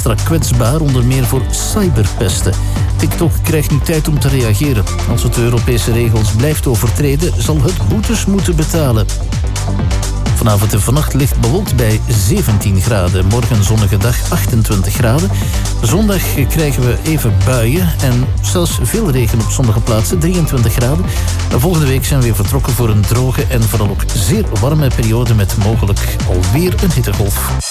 extra kwetsbaar, onder meer voor cyberpesten. TikTok krijgt nu tijd om te reageren. Als het de Europese regels blijft overtreden, zal het boetes moeten betalen. Vanavond en vannacht licht bewolkt bij 17 graden. Morgen zonnige dag 28 graden. Zondag krijgen we even buien en zelfs veel regen op sommige plaatsen, 23 graden. Volgende week zijn we weer vertrokken voor een droge en vooral ook zeer warme periode met mogelijk alweer een hittegolf.